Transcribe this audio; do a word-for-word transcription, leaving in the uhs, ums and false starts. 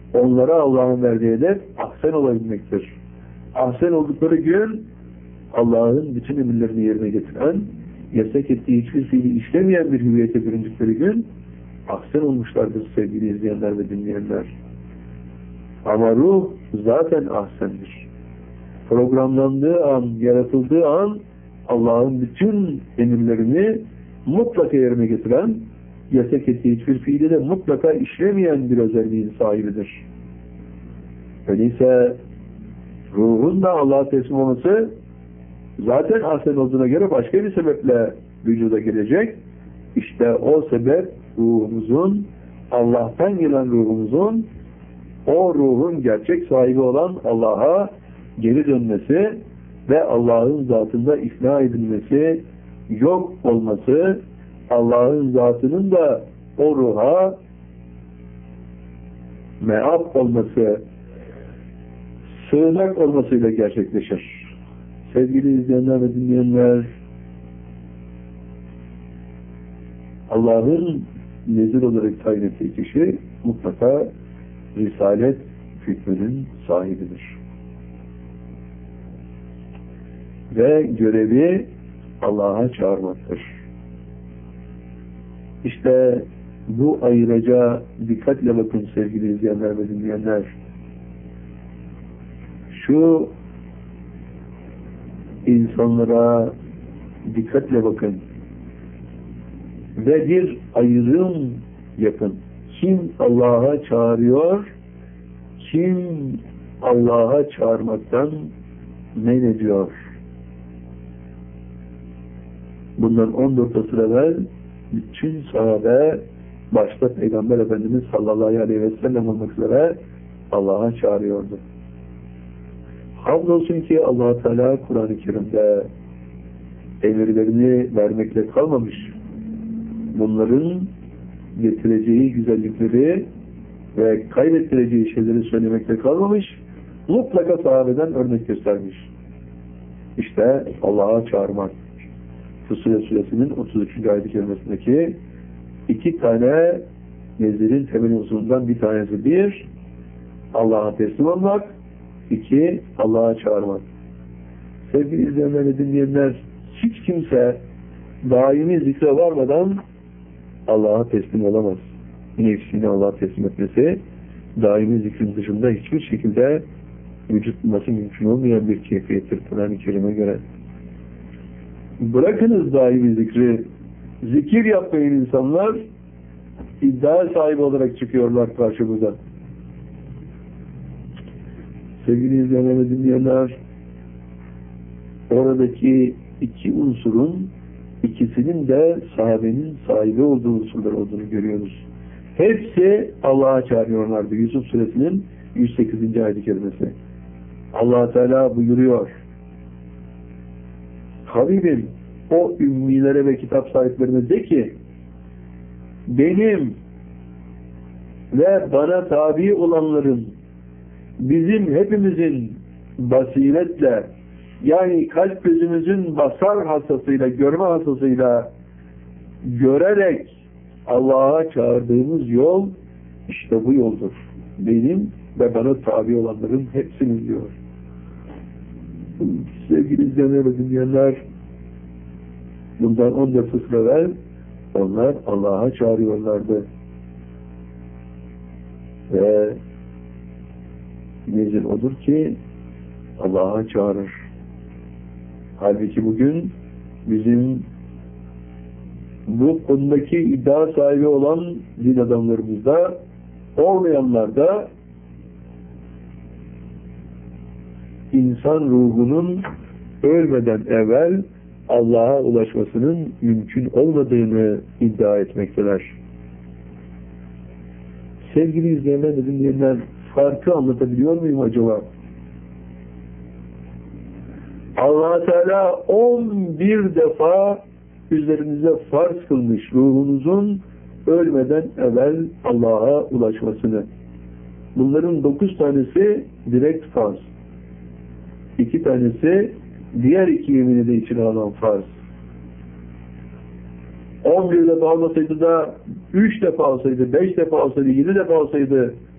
Onlara Allah'ın verdiği hedef ahsen olabilmektir. Ahsen oldukları gün Allah'ın bütün emirlerini yerine getiren, yasak ettiği hiçbir fiili işlemeyen bir hüviyete büründükleri gün ahsen olmuşlardır sevgili izleyenler ve dinleyenler. Ama ruh zaten ahsendir. Programlandığı an, yaratıldığı an Allah'ın bütün emirlerini mutlaka yerine getiren, yasak ettiği hiçbir fiili de mutlaka işlemeyen bir özelliğin sahibidir. Öyleyse ruhun da Allah'a teslim olması zaten ahsen olduğuna göre başka bir sebeple vücuda gelecek. İşte o sebep ruhumuzun, Allah'tan gelen ruhumuzun, o ruhun gerçek sahibi olan Allah'a geri dönmesi ve Allah'ın zatında ikna edilmesi, yok olması, Allah'ın zatının da o ruha meab olması, sığınak olmasıyla gerçekleşir. Sevgili izleyenler ve dinleyenler, Allah'ın nezir olarak tayin ettiği kişi mutlaka risalet hükmünün sahibidir. Ve görevi Allah'a çağırmaktır. İşte bu ayıraca dikkatle bakın sevgili izleyenler ve dinleyenler. Şu insanlara dikkatle bakın ve bir ayrım yapın. Kim Allah'a çağırıyor, kim Allah'a çağırmaktan men ediyor. Bundan on dört asır evvel bütün sahabe başta Peygamber Efendimiz sallallahu aleyhi ve sellem olmak üzere Allah'a çağırıyordu. Hamdolsun ki Allah Teala Kur'an-ı Kerim'de emirlerini vermekle kalmamış. Bunların getireceği güzellikleri ve kaybettireceği şeyleri söylemekle kalmamış. Mutlaka sahabeden örnek göstermiş. İşte Allah'a çağırmak. Fussilet Suresinin otuz üçüncü ayet-i kerimesindeki iki tane nezirin temel unsurundan bir tanesi. Bir, Allah'a teslim olmak. İki, Allah'a çağırmak. Sevgili izleyenler ve dinleyenler, hiç kimse daimi zikre varmadan Allah'a teslim olamaz. Nefsini Allah'a teslim etmesi, daimi zikrin dışında hiçbir şekilde vücut bulması mümkün olmayan bir keyfiyettir Kur'an-ı Kerim'e göre. Bırakınız daimi zikri, zikir yapmayan insanlar iddia sahibi olarak çıkıyorlar karşımıza. Sevgili izleyenler ve dinleyenler, oradaki iki unsurun ikisinin de sahabenin sahibi olduğu unsurlar olduğunu görüyoruz. Hepsi Allah'a çağırıyorlardı. Yusuf Suresinin yüz sekizinci ayet-i kerimesi. Allah Teala buyuruyor: Habibim, o ümmilere ve kitap sahiplerine de ki, benim ve bana tabi olanların, bizim hepimizin basiretle, yani kalp gözümüzün basar hastasıyla, görme hastasıyla görerek Allah'a çağırdığımız yol işte bu yoldur. Benim ve bana tabi olanların hepsinin diyor. Sevgili izleyenler ve dinleyenler, bundan on dört asır evvel onlar Allah'a çağırıyorlardı. Ve nezir odur ki Allah'a çağırır. Halbuki bugün bizim bu konudaki iddia sahibi olan din adamlarımızda, olmayanlarda insan ruhunun ölmeden evvel Allah'a ulaşmasının mümkün olmadığını iddia etmekteler. Sevgili izleyenler ve dinleyenler, farkı anlatabiliyor muyum acaba? Allah Teala on bir defa üzerinize farz kılmış ruhunuzun ölmeden evvel Allah'a ulaşmasını. Bunların dokuz tanesi direkt farz. İki tanesi diğer iki yemini de içine alan farz. on bir defa olmasaydı da üç defa olsaydı, beş defa olsaydı, yedi defa olsaydı